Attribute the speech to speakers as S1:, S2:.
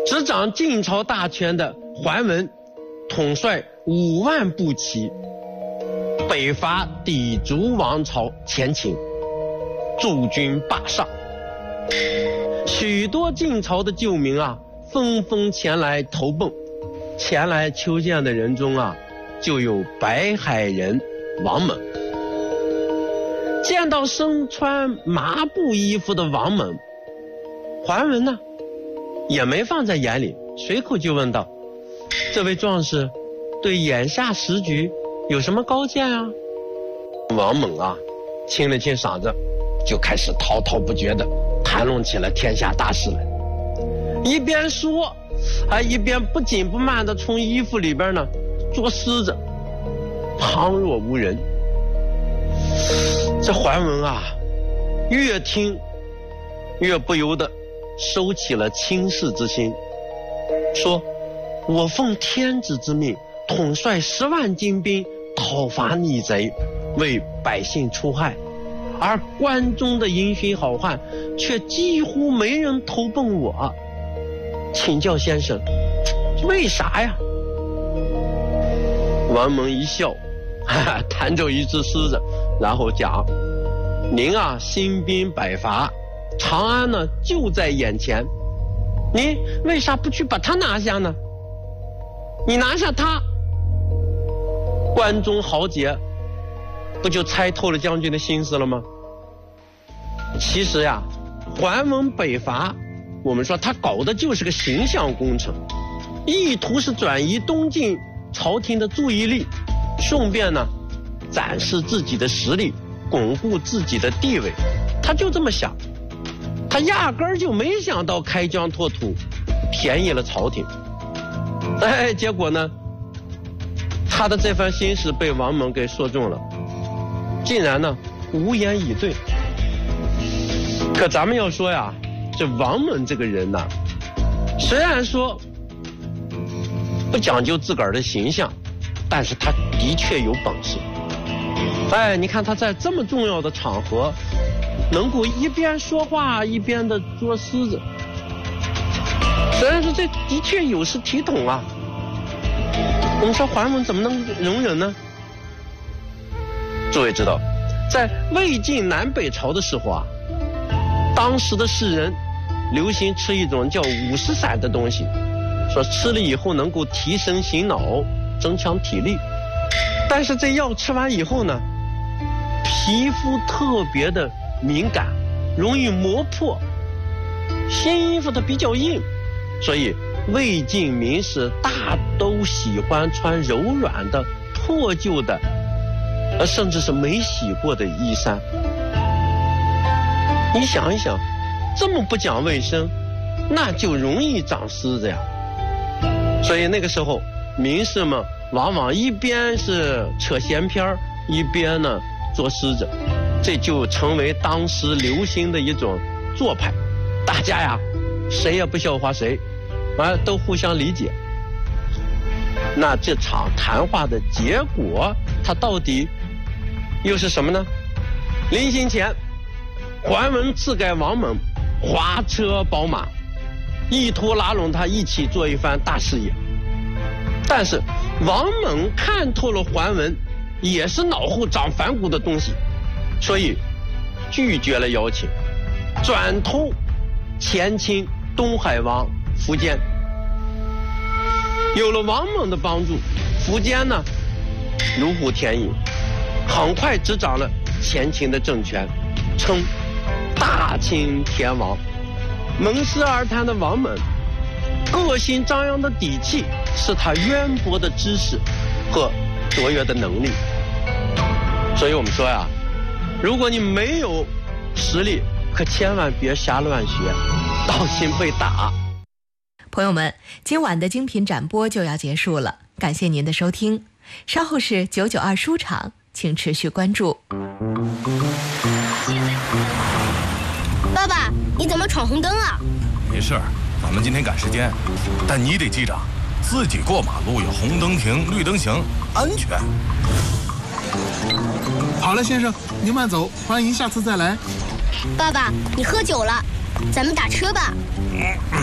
S1: 执掌晋朝大权的桓文统帅5万步骑，北伐氐族王朝前秦，驻军霸上。许多晋朝的旧民啊，纷纷前来投奔。前来求见的人中啊，就有白海人王猛。见到身穿麻布衣服的王猛，桓文呢也没放在眼里，随口就问道：“这位壮士对眼下时局有什么高见啊？”王猛啊清了清嗓子，就开始滔滔不绝地谈论起了天下大事来。一边说一边不紧不慢地从衣服里边呢捉虱子，旁若无人。这桓文啊越听越不由得收起了轻视之心，说：“我奉天子之命，统帅10万精兵讨伐逆贼，为百姓除害，而关中的英雄好汉却几乎没人投奔我，请教先生，为啥呀？”王猛一笑，弹走一只狮子，然后讲：“您啊兴兵北伐，长安呢就在眼前，您为啥不去把他拿下呢？你拿下他，关中豪杰不就猜透了将军的心思了吗？”其实呀，桓文北伐，我们说他搞的就是个形象工程，意图是转移东晋朝廷的注意力，顺便呢展示自己的实力，巩固自己的地位。他就这么想，他压根儿就没想到开疆拓土，便宜了朝廷。结果呢，他的这番心事被王猛给说中了，竟然呢无言以对。可咱们要说呀，这王猛这个人呢，虽然说不讲究自个儿的形象，但是他的确有本事。你看他在这么重要的场合，能够一边说话一边的捉虱子，虽然说这的确有失体统啊，我们说桓文怎么能容忍呢？诸位知道，在魏晋南北朝的时候啊，当时的士人流行吃一种叫五石散的东西，说吃了以后能够提神醒脑，增强体力。但是这药吃完以后呢，皮肤特别的敏感，容易磨破，新衣服它比较硬，所以魏晋名士大都喜欢穿柔软的破旧的甚至是没洗过的衣衫。你想一想，这么不讲卫生，那就容易长虱子呀。所以那个时候名士们往往一边是扯闲篇，一边呢捉虱子，这就成为当时流行的一种做派。大家呀谁也不笑话谁，都互相理解。那这场谈话的结果它到底又是什么呢？临行前，桓文赐给王猛华车宝马，意图拉拢他一起做一番大事业。但是王猛看透了桓文也是脑后长反骨的东西，所以拒绝了邀请，转投前清东海王苻坚。有了王猛的帮助，苻坚呢如虎添翼，很快执掌了前秦的政权，称大清天王。门师而谈的王猛，个性张扬的底气是他渊博的知识和卓越的能力。所以我们说呀，如果你没有实力，可千万别瞎乱学，当心被打。
S2: 朋友们，今晚的精品展播就要结束了，感谢您的收听。稍后是992书场，请持续关注。
S3: 爸爸，你怎么闯红灯啊？
S4: 没事，咱们今天赶时间，但你得记着，自己过马路有红灯停，绿灯行，安全。
S5: 好了，先生，您慢走，欢迎下次再来。
S3: 爸爸，你喝酒了，咱们打车吧。